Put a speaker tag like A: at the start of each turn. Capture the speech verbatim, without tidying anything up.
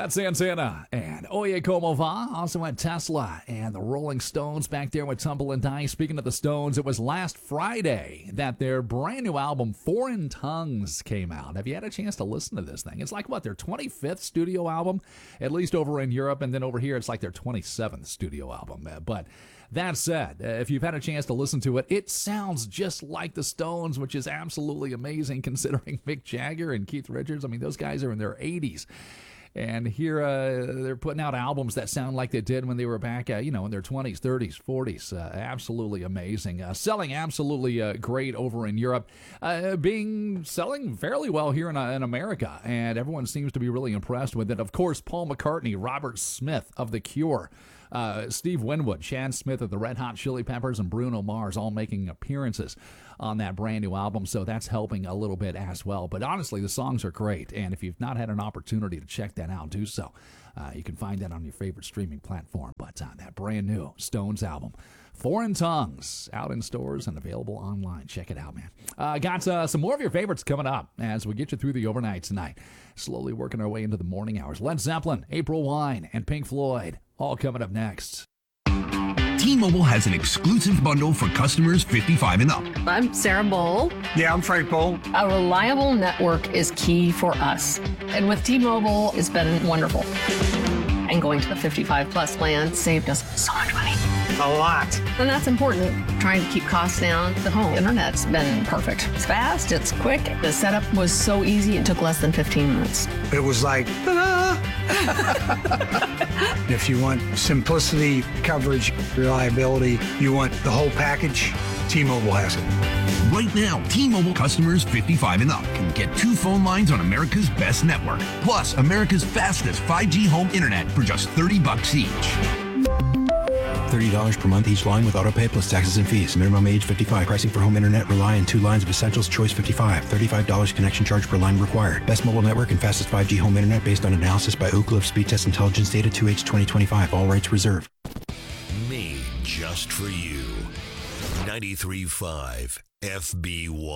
A: That's Santana and Oye Como Va. Also had Tesla and the Rolling Stones back there with Tumble and Die. Speaking of the Stones, it was last Friday that their brand new album, Foreign Tongues, came out. Have you had a chance to listen to this thing? It's like, what, their twenty-fifth studio album? At least over in Europe, and then over here it's like their twenty-seventh studio album. But that said, if you've had a chance to listen to it, it sounds just like the Stones, which is absolutely amazing considering Mick Jagger and Keith Richards. I mean, those guys are in their eighties. And here uh, they're putting out albums that sound like they did when they were back, uh, you know, in their twenties, thirties, forties. Uh, absolutely amazing. Uh, selling absolutely uh, great over in Europe. Uh, being selling fairly well here in, uh, in America. And everyone seems to be really impressed with it. Of course, Paul McCartney, Robert Smith of The Cure, Uh, Steve Winwood, Chad Smith of the Red Hot Chili Peppers, and Bruno Mars all making appearances on that brand new album, so that's helping a little bit as well. But honestly, the songs are great, and if you've not had an opportunity to check that out, do so. Uh, you can find that on your favorite streaming platform. But uh, that brand new Stones album, Foreign Tongues, out in stores and available online. Check it out, man. Uh, got uh, some more of your favorites coming up as we get you through the overnight tonight. Slowly working our way into the morning hours. Led Zeppelin, April Wine, and Pink Floyd, all coming up next.
B: T-Mobile has an exclusive bundle for customers fifty-five and up.
C: I'm Sarah Bowl.
D: Yeah, I'm Frank Bowl.
C: A reliable network is key for us. And with T-Mobile, it's been wonderful. And going to the fifty-five plus plan saved us so much money.
D: A lot.
C: And that's important. Trying to keep costs down. The home internet's been perfect. It's fast, it's quick. The setup was so easy, it took less than fifteen minutes.
D: It was like, ta-da! If you want simplicity, coverage, reliability, you want the whole package, T-Mobile has it.
B: Right now, T-Mobile customers fifty-five and up can get two phone lines on America's best network, plus America's fastest five G home internet for just thirty bucks each.
E: thirty dollars per month each line with autopay plus taxes and fees. Minimum age fifty-five. Pricing for home internet rely on two lines of Essentials Choice fifty-five. thirty-five dollars connection charge per line required. Best mobile network and fastest five G home internet based on analysis by Ookla of Speed Test Intelligence Data two H twenty twenty-five. All rights reserved.
F: Made just for you. ninety-three point five F B one.